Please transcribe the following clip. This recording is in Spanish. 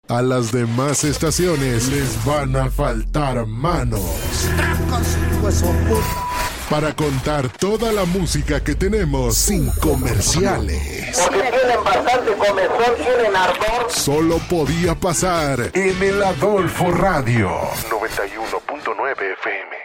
A las demás estaciones les van a faltar manos para contar toda la música que tenemos sin comerciales. Porque tienen bastante comezón, tienen ardor. Solo podía pasar en el Adolfo Radio 91.9 FM.